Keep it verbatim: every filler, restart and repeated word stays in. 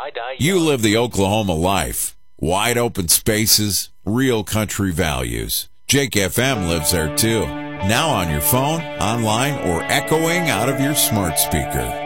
Tie-dye You young. live the Oklahoma life. Wide open spaces, real country values. Jake F M lives there too. Now on your phone, online, or echoing out of your smart speaker.